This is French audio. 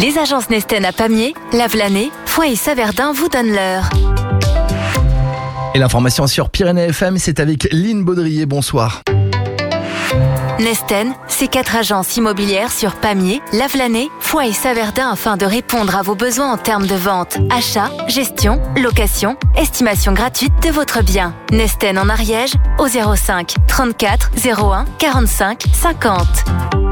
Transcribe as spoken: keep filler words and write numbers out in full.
Les agences Nesten à Pamiers, Lavelanet, Foix et Saverdin vous donnent l'heure. Et l'information sur Pyrénées F M, c'est avec Lynn Baudrier. Bonsoir. Nesten, c'est quatre agences immobilières sur Pamiers, Lavelanet, Foix et Saverdin afin de répondre à vos besoins en termes de vente, achat, gestion, location, estimation gratuite de votre bien. Nesten en Ariège au zéro cinq trente-quatre zéro un quarante-cinq cinquante.